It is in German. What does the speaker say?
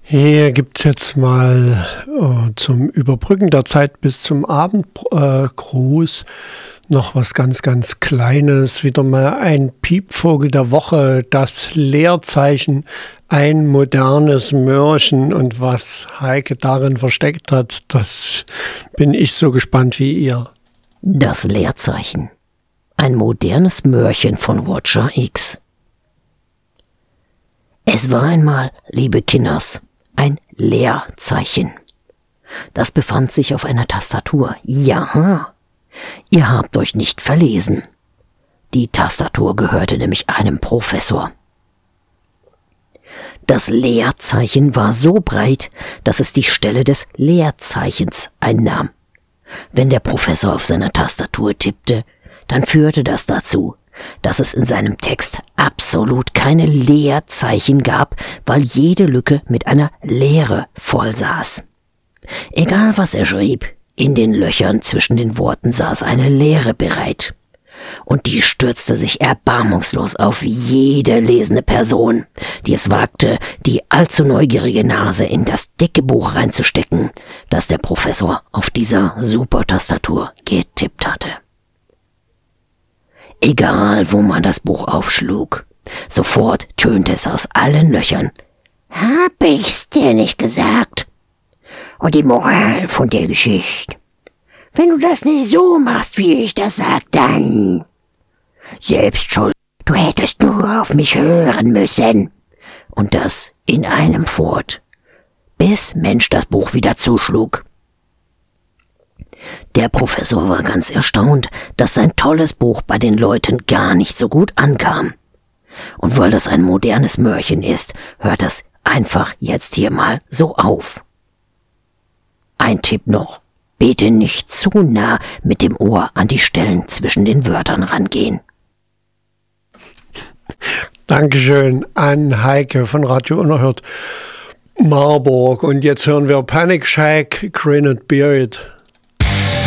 Hier gibt es jetzt mal zum Überbrücken der Zeit bis zum Abendgruß noch was ganz, ganz Kleines. Wieder mal ein Piepvogel der Woche, das Leerzeichen, ein modernes Mörchen. Und was Heike darin versteckt hat, das bin ich so gespannt wie ihr. Das Leerzeichen. Ein modernes Mörchen von Roger X. Es war einmal, liebe Kinders, ein Leerzeichen. Das befand sich auf einer Tastatur. Ja, ihr habt euch nicht verlesen. Die Tastatur gehörte nämlich einem Professor. Das Leerzeichen war so breit, dass es die Stelle des Leerzeichens einnahm. Wenn der Professor auf seiner Tastatur tippte, dann führte das dazu, dass es in seinem Text absolut keine Leerzeichen gab, weil jede Lücke mit einer Leere vollsaß. Egal was er schrieb, in den Löchern zwischen den Worten saß eine Leere bereit. Und die stürzte sich erbarmungslos auf jede lesende Person, die es wagte, die allzu neugierige Nase in das dicke Buch reinzustecken, das der Professor auf dieser Supertastatur getippt hatte. Egal, wo man das Buch aufschlug, sofort tönte es aus allen Löchern. Hab ich's dir nicht gesagt? Und die Moral von der Geschichte. Wenn du das nicht so machst, wie ich das sag, dann... Selbst schuld, du hättest nur auf mich hören müssen. Und das in einem Fort, bis Mensch das Buch wieder zuschlug. Der Professor war ganz erstaunt, dass sein tolles Buch bei den Leuten gar nicht so gut ankam. Und weil das ein modernes Mörchen ist, hört das einfach jetzt hier mal so auf. Ein Tipp noch, bitte nicht zu nah mit dem Ohr an die Stellen zwischen den Wörtern rangehen. Dankeschön an Heike von Radio Unerhört Marburg. Und jetzt hören wir Panic Shack, Granite Beard.